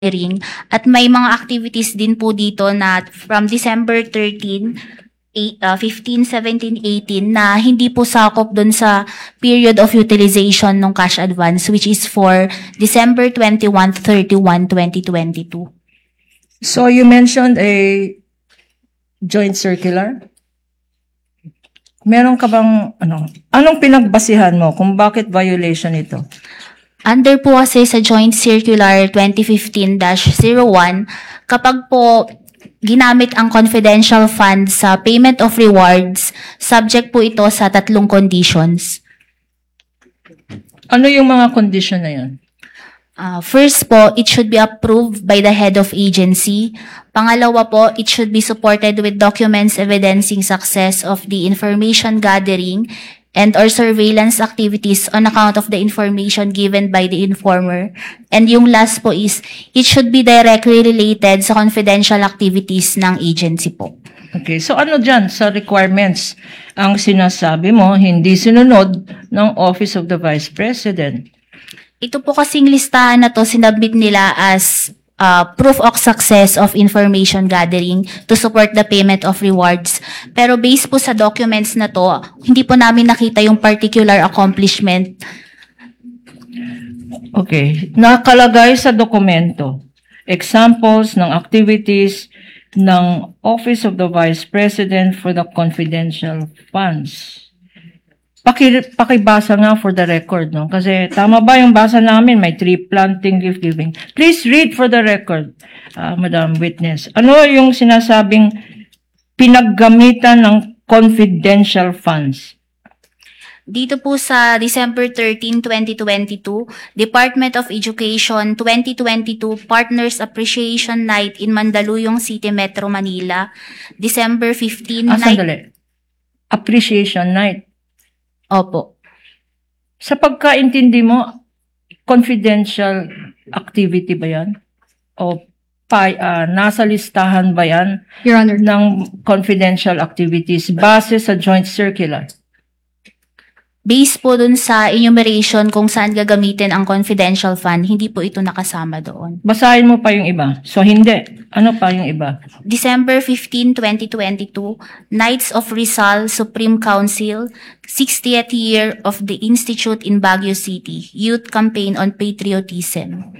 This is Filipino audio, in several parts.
ring at may mga activities din po dito na from December 13, 15, 17, 18 na hindi po sakop dun sa period of utilization ng cash advance which is for December 21, 31, 2022. So you mentioned a joint circular? Meron ka bang anong pinagbasihan mo kung bakit violation ito? Under po kasi sa Joint Circular 2015-01, kapag po ginamit ang confidential fund sa payment of rewards, subject po ito sa 3 conditions. Ano yung mga condition na yan? First po, it should be approved by the head of agency. Pangalawa po, it should be supported with documents evidencing success of the information gathering and or surveillance activities on account of the information given by the informer. And yung last po is, it should be directly related sa confidential activities ng agency po. Okay, so ano dyan sa requirements ang sinasabi mo hindi sinunod ng Office of the Vice President? Ito po kasing listahan na to, sinabit nila as proof of success of information gathering to support the payment of rewards. Pero based po sa documents na to, hindi po namin nakita yung particular accomplishment. Okay. Nakalagay sa dokumento, examples ng activities ng Office of the Vice President for the confidential funds. Pakibasa nga for the record, no? Kasi tama ba yung basa namin? May tree planting, gift giving. Please read for the record, Madam Witness. Ano yung sinasabing pinaggamitan ng confidential funds? Dito po sa December 13, 2022, Department of Education 2022 Partners Appreciation Night in Mandaluyong City, Metro Manila. December 15, sandali. Appreciation Night. Opo. Sa pagkaintindi mo, confidential activity ba yan? O nasa listahan ba yan Your Honor, ng confidential activities base sa joint circular? Based po dun sa enumeration kung saan gagamitin ang confidential fund, hindi po ito nakasama doon. Basahin mo pa yung iba. So hindi. Ano pa yung iba? December 15, 2022, Knights of Rizal Supreme Council, 60th year of the Institute in Baguio City, Youth Campaign on Patriotism.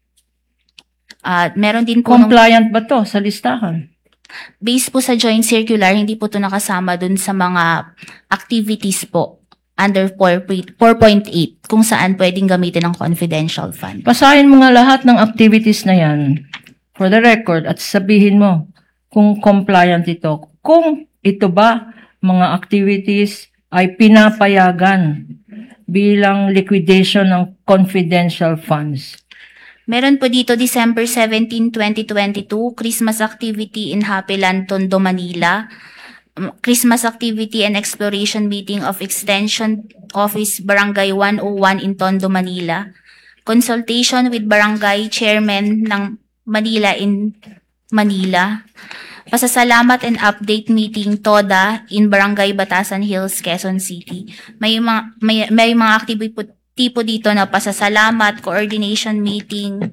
Meron din po Compliant ba to sa listahan? Based po sa joint circular, hindi po ito nakasama dun sa mga activities po under 4.8 kung saan pwedeng gamitin ang confidential fund. Basahin mo nga lahat ng activities na yan for the record at sabihin mo kung compliant ito. Kung ito ba mga activities ay pinapayagan bilang liquidation ng confidential funds. Meron po dito December 17, 2022, Christmas activity in Happy Land, Tondo, Manila. Christmas activity and exploration meeting of Extension Office Barangay 101 in Tondo, Manila. Consultation with Barangay Chairman ng Manila in Manila. Pasasalamat and update meeting TODA in Barangay Batasan Hills, Quezon City. May mga activity po dito na pasasalamat, coordination meeting.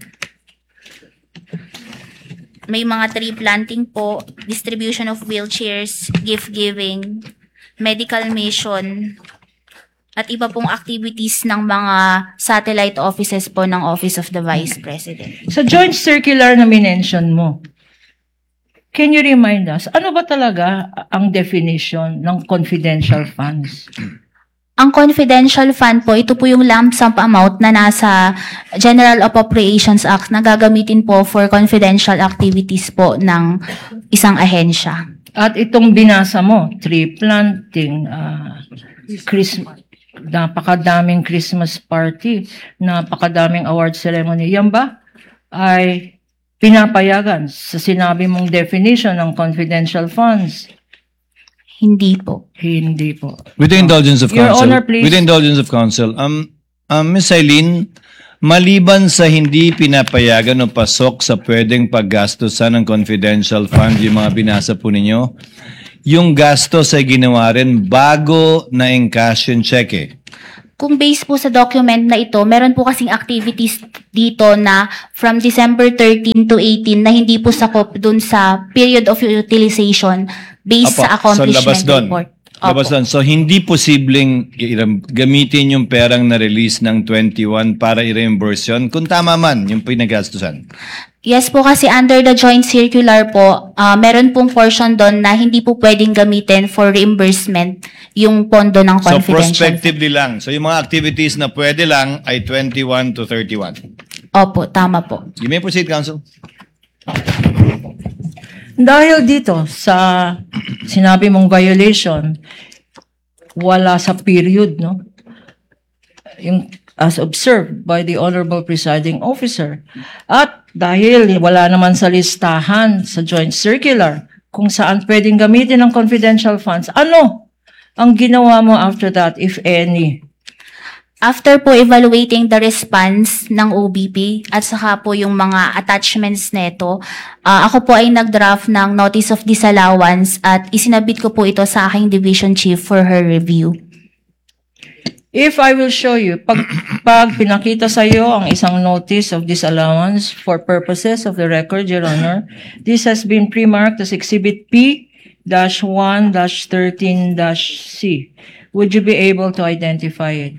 May mga tree planting po, distribution of wheelchairs, gift giving, medical mission, at iba pong activities ng mga satellite offices po ng Office of the Vice President. Sa joint circular na minention mo, can you remind us, ano ba talaga ang definition ng confidential funds? Ang confidential fund po, ito po yung lump sum amount na nasa General Appropriations Act na gagamitin po for confidential activities po ng isang ahensya. At itong binasa mo, tree planting, Christmas, napakadaming Christmas party, napakadaming award ceremony, yan ba ay pinapayagan sa sinabi mong definition ng confidential funds? Hindi po. Hindi po. With the indulgence of Your counsel. Honor, please. With the indulgence of counsel. Ms. Eileen, maliban sa hindi pinapayagan o pasok sa pwedeng paggastosan ng confidential fund, yung mga binasa po ninyo, yung gastos ay ginawa rin bago na encash yung cheque. Kung based po sa document na ito, meron po kasing activities dito na from December 13 to 18 na hindi po sakop dun sa period of utilization based Apo, sa accomplishment so labas doon. report. Labas doon. So hindi posibleng gamitin yung perang na-release ng 21 para i-reimburse yun kung tama man yung pinagastusan. Yes po, kasi under the joint circular po, meron pong portion doon na hindi po pwedeng gamitin for reimbursement yung pondo ng So confidential. prospectively lang. So yung mga activities na pwede lang ay 21 to 31. Opo, tama po. You may proceed, Counsel. Dahil dito sa sinabi mong violation, wala sa period, no? Yung as observed by the Honorable Presiding Officer. At dahil wala naman sa listahan sa joint circular kung saan pwedeng gamitin ang confidential funds, ano ang ginawa mo after that, if any? After po evaluating the response ng OBP at saka po yung mga attachments neto, ako po ay nag-draft ng Notice of Disallowance at isinabit ko po ito sa aking Division Chief for her review. If I will show you, pag pinakita sa iyo ang isang notice of disallowance for purposes of the record, Your Honor, this has been pre-marked as Exhibit P-1-13-C. Would you be able to identify it?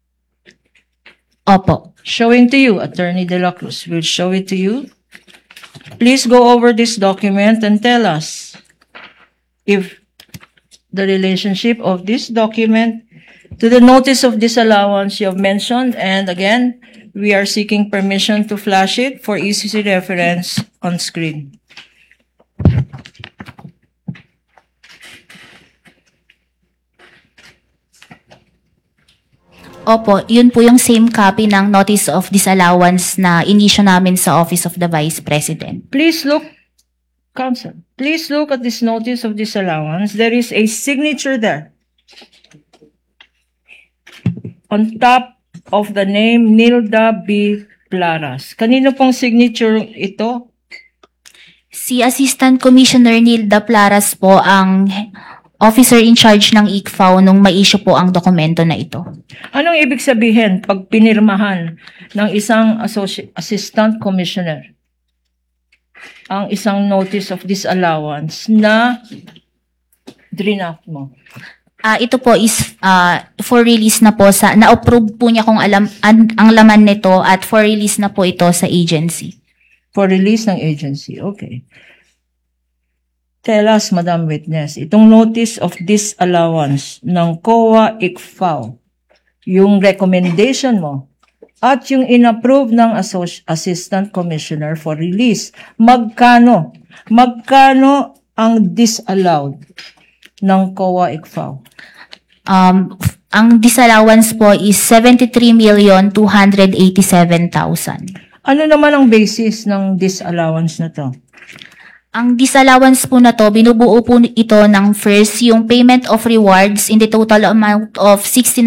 Opo. Showing to you, Attorney De La Cruz will show it to you. Please go over this document and tell us if the relationship of this document to the notice of disallowance you have mentioned, and again, we are seeking permission to flash it for easy reference on screen. Opo, yun po yung same copy ng Notice of Disallowance na inisyo namin sa Office of the Vice President. Please look, Counsel, please look at this notice of disallowance. There is a signature there on top of the name Nilda B. Plaras. Kanino pong signature ito? Si Assistant Commissioner Nilda Plaras po ang officer in charge ng ICFAO nung ma-issue po ang dokumento na ito. Anong ibig sabihin pag pinirmahan ng isang assistant commissioner ang isang notice of disallowance na draft mo? Ito po is for release na po sa na-approve po niya kung ang laman nito at for release na po ito sa agency. For release ng agency, okay. Tell us, Madam Witness, itong notice of disallowance ng COA ICFAO, yung recommendation mo, at yung inapprove ng Assistant Commissioner for release, magkano? Magkano ang disallowed ng COA ICFAO? Ang disallowance po is 73,287,000. Ano naman ang basis ng disallowance na to? Ang disallowance po na to, binubuo po ito ng first, yung payment of rewards in the total amount of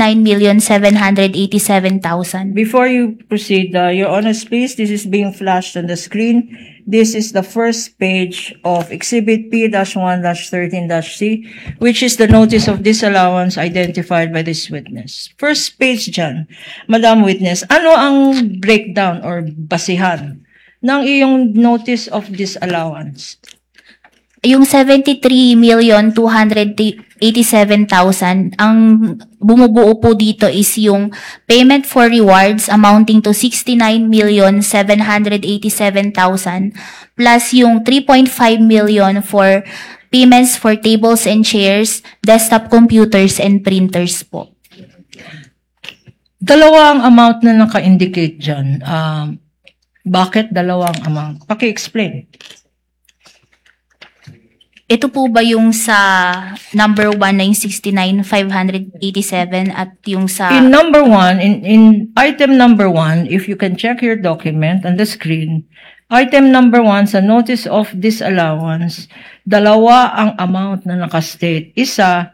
69,787,000. Before you proceed, Your Honor, please, this is being flashed on the screen. This is the first page of Exhibit P-1-13-C, which is the notice of disallowance identified by this witness. First page dyan, Madam Witness, ano ang breakdown or basihan ng iyong notice of disallowance? Yung 73,287,000, ang bumubuo po dito is yung payment for rewards amounting to 69,787,000 plus yung 3.5 million for payments for tables and chairs, desktop computers, and printers po. Dalawang amount na naka-indicate dyan. Bakit dalawang amount? Paki-explain. Ito po ba yung sa number 1 na yung 69,587 at yung sa... In number 1, in item number 1, if you can check your document on the screen, item number 1 sa notice of disallowance, dalawa ang amount na nakastate. Isa,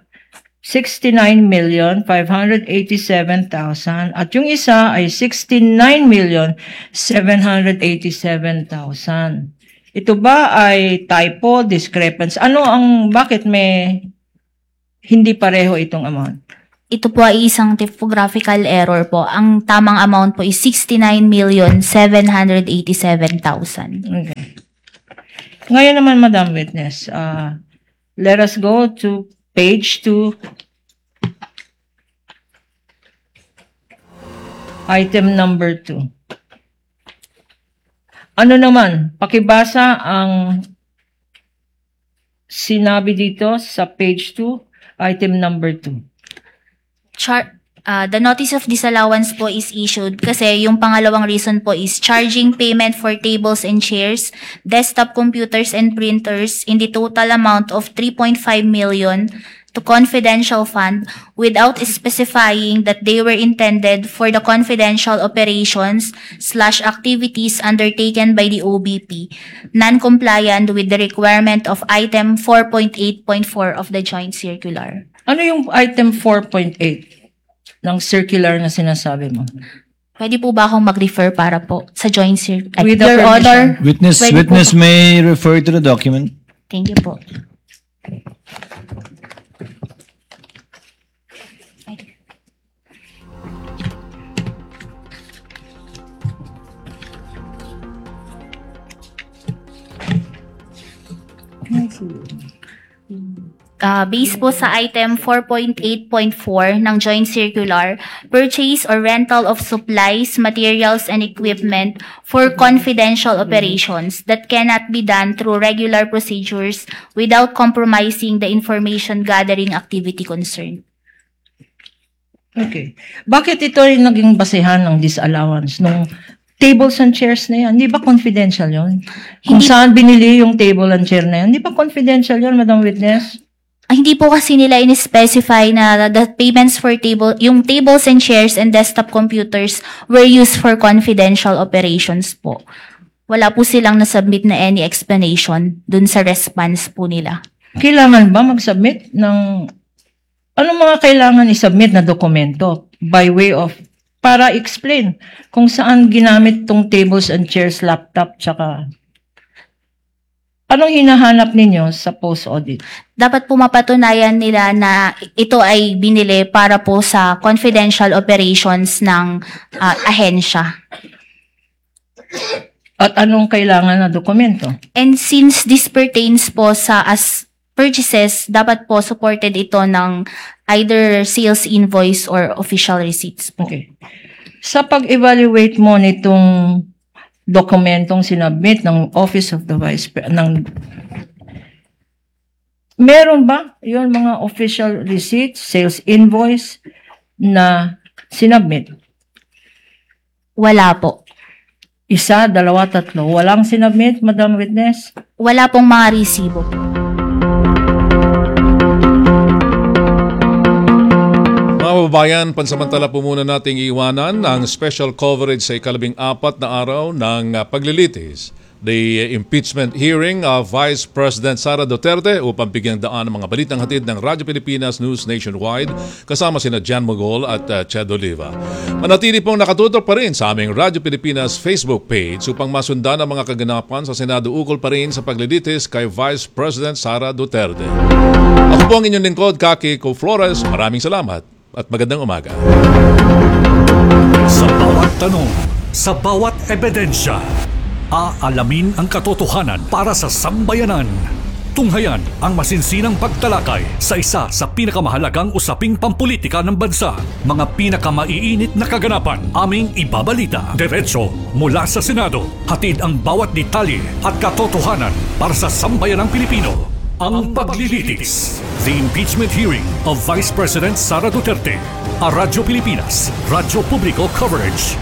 69,587,000 at yung isa ay 69,787,000. Ito ba ay typo, discrepancy? Bakit may hindi pareho itong amount? Ito po ay isang typographical error po. Ang tamang amount po is 69,787,000. Okay. Ngayon naman, Madam Witness, let us go to page 2, item number 2. Ano naman, pakibasa ang sinabi dito sa page 2, item number 2. The notice of disallowance po is issued kasi yung pangalawang reason po is charging payment for tables and chairs, desktop computers and printers in the total amount of 3.5 million to confidential fund without specifying that they were intended for the confidential operations/activities undertaken by the OBP, non-compliant with the requirement of item 4.8.4 of the joint circular. Ano yung item 4.8 ng circular na sinasabi mo? Pwede po ba akong mag-refer para po sa joint circular? With the Your permission. Honor, Witness pwede po- may refer to the document. Thank you po. Based po sa item 4.8.4 ng Joint Circular, purchase or rental of supplies, materials, and equipment for confidential operations that cannot be done through regular procedures without compromising the information gathering activity concerned. Okay. Bakit ito rin naging basehan ng disallowance nung tables and chairs na yan? Di ba confidential yon? Kung saan binili yung table and chair na yan, di ba confidential yon, Madam Witness? Hindi po kasi nila in-specify na the payments for yung tables and chairs and desktop computers were used for confidential operations po. Wala po silang nasubmit na any explanation dun sa response po nila. Kailangan ba mag-submit ng anong mga kailangan i-submit na dokumento by way of para explain kung saan ginamit tong tables and chairs, laptop, tsaka anong hinahanap ninyo sa post-audit? Dapat po mapatunayan nila na ito ay binili para po sa confidential operations ng ahensya. At anong kailangan na dokumento? And since this pertains po sa as purchases, dapat po supported ito ng either sales invoice or official receipts po. Okay. Sa pag-evaluate mo nitong dokumentong sinabmit ng Office of the Vice President, meron ba yun mga official receipts, sales invoice na sinabmit? Wala po. Isa, dalawa, tatlo. Walang sinabmit, Madam Witness? Wala pong mga resibo po. Mga kababayan, pansamantala po muna nating iwanan ang special coverage sa ikalabing-4 na araw ng paglilitis. The impeachment hearing of Vice President Sara Duterte upang bigyang daan ang mga balitang hatid ng Radyo Pilipinas News Nationwide kasama sina Jan Mogol at Ched Oliva. Manatili pong nakatutok pa rin sa aming Radyo Pilipinas Facebook page upang masundan ang mga kaganapan sa Senado ukol pa rin sa paglilitis kay Vice President Sara Duterte. Ako po ang inyong lingkod, Kaki Co Flores. Maraming salamat at magandang umaga. Sa bawat tanong, sa bawat ebidensya, aalamin ang katotohanan para sa sambayanan. Tunghayan ang masinsinang pagtalakay sa isa sa pinakamahalagang usaping pampulitika ng bansa. Mga pinakamaiinit na kaganapan aming ibabalita. Diretso mula sa Senado. Hatid ang bawat detalye at katotohanan para sa sambayanang Pilipino. Ang paglilitis. The impeachment hearing of Vice President Sara Duterte. A Radyo Pilipinas, Radyo Publiko Coverage.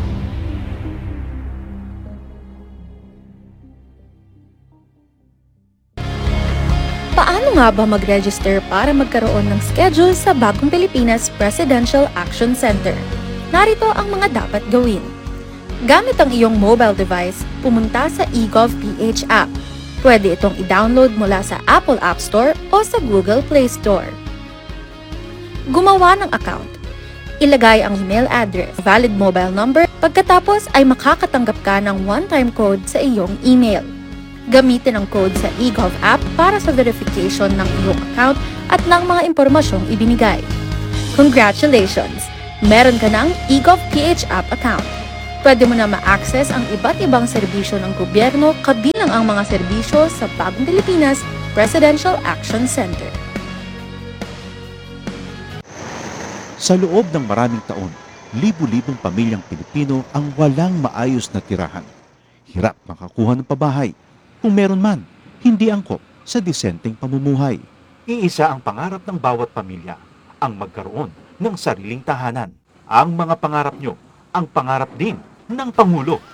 Paano nga ba mag-register para magkaroon ng schedule sa Bagong Pilipinas Presidential Action Center? Narito ang mga dapat gawin. Gamit ang iyong mobile device, pumunta sa eGovPH app. Pwede itong i-download mula sa Apple App Store o sa Google Play Store. Gumawa ng account. Ilagay ang email address, valid mobile number, pagkatapos ay makakatanggap ka ng one-time code sa iyong email. Gamitin ang code sa eGov app para sa verification ng iyong account at ng mga impormasyong ibinigay. Congratulations! Meron ka ng eGovPH app account. Pwede mo na ma-access ang iba't ibang serbisyo ng gobyerno kabilang ang mga serbisyo sa Bagong Pilipinas Presidential Action Center. Sa loob ng maraming taon, libu-libong pamilyang Pilipino ang walang maayos na tirahan. Hirap makakuha ng pabahay. Kung meron man, hindi angkop sa disenteng pamumuhay. Iisa ang pangarap ng bawat pamilya, ang magkaroon ng sariling tahanan. Ang mga pangarap nyo, ang pangarap din ng Pangulo.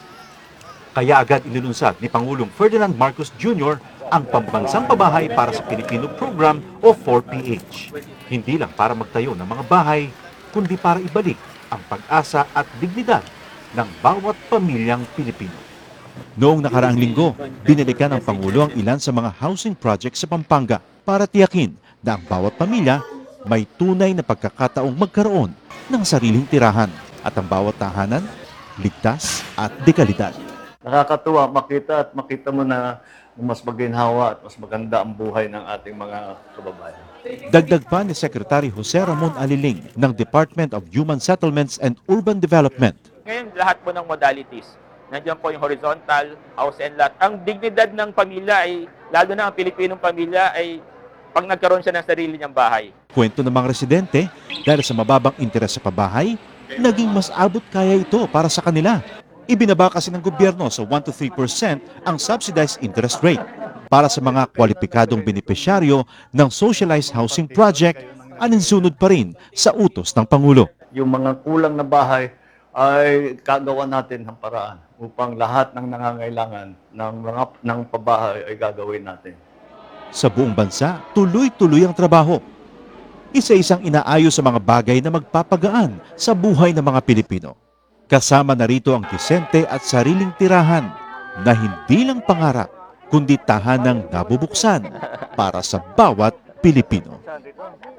Kaya agad inilunsad ni Pangulong Ferdinand Marcos Jr. ang Pambansang Pabahay para sa Pilipino Program o 4PH. Hindi lang para magtayo ng mga bahay, kundi para ibalik ang pag-asa at dignidad ng bawat pamilyang Pilipino. Noong nakaraang linggo, binalikan ng Pangulo ang ilan sa mga housing projects sa Pampanga para tiyakin na ang bawat pamilya may tunay na pagkakataong magkaroon ng sariling tirahan at ang bawat tahanan ligtas at dekalidad. Nakakatuwa makita mo na mas maginhawa at mas maganda ang buhay ng ating mga kababayan. Dagdag pa ni Secretary Jose Ramon Aliling ng Department of Human Settlements and Urban Development. Ngayon, lahat po ng modalities. Nandiyan po yung horizontal, house and lot. Ang dignidad ng pamilya ay, lalo na ang Pilipinong pamilya, ay pag nagkaroon siya ng sarili niyang bahay. Kwento ng mga residente, dahil sa mababang interes sa pabahay, naging mas abot kaya ito para sa kanila. Ibinaba kasi ng gobyerno sa 1 to 3% ang subsidized interest rate para sa mga kwalipikadong benepisyaryo ng socialized housing project, aninsunod pa rin sa utos ng Pangulo. Yung mga kulang na bahay ay kagawa natin ng paraan upang lahat ng nangangailangan ng pabahay ay gagawin natin. Sa buong bansa, tuloy-tuloy ang trabaho. Isa-isang inaayos sa mga bagay na magpapagaan sa buhay ng mga Pilipino. Kasama na rito ang disente at sariling tirahan na hindi lang pangarap, kundi tahanang nabubuksan para sa bawat Pilipino.